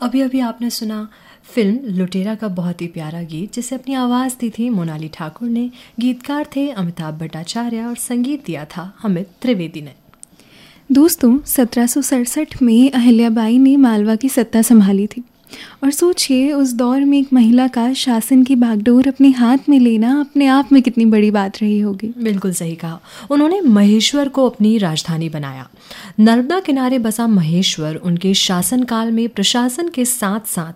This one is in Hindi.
अभी अभी आपने सुना फिल्म लुटेरा का बहुत ही प्यारा गीत, जिसे अपनी आवाज़ दी थी मोनाली ठाकुर ने। गीतकार थे अमिताभ भट्टाचार्य और संगीत दिया था अमित त्रिवेदी ने। दोस्तों, 1767 में अहिल्याबाई ने मालवा की सत्ता संभाली थी और सोचिए उस दौर में एक महिला का शासन की बागडोर अपने हाथ में लेना अपने आप में कितनी बड़ी बात रही होगी। बिल्कुल सही कहा। उन्होंने महेश्वर को अपनी राजधानी बनाया। नर्मदा किनारे बसा महेश्वर उनके शासनकाल में प्रशासन के साथ साथ